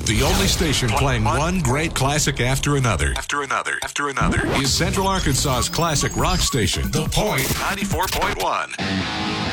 The only station playing one great classic after another is Central Arkansas's classic rock station, The Point 94.1.